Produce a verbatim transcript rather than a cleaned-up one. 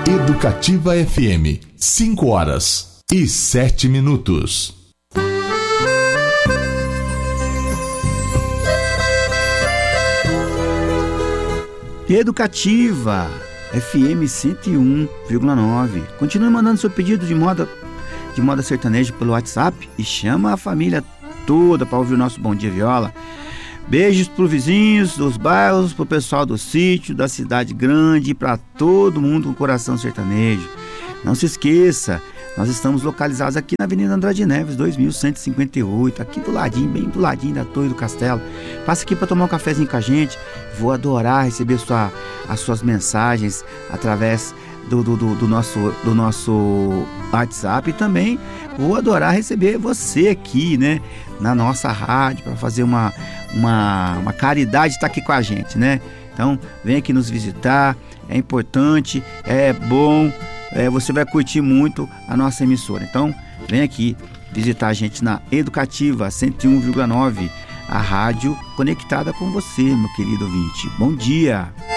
Educativa F M, cinco horas e sete minutos. Educativa F M cento e um vírgula nove. Continue mandando seu pedido de moda, de moda sertaneja pelo WhatsApp e chama a família toda para ouvir o nosso Bom Dia Viola. Beijos para os vizinhos dos bairros, para o pessoal do sítio, da cidade grande e para todo mundo com coração sertanejo. Não se esqueça, nós estamos localizados aqui na Avenida Andrade Neves, dois mil cento e cinquenta e oito, aqui do ladinho, bem do ladinho da Torre do Castelo. Passa aqui para tomar um cafezinho com a gente. Vou adorar receber sua, as suas mensagens através do, do, do, do, nosso, do nosso WhatsApp, e também vou adorar receber você aqui, né, na nossa rádio, para fazer uma, uma, uma caridade de estar aqui com a gente, né? Então, vem aqui nos visitar, é importante, é bom, é, você vai curtir muito a nossa emissora. Então, vem aqui visitar a gente na Educativa cento e um vírgula nove, a rádio conectada com você, meu querido ouvinte. Bom dia!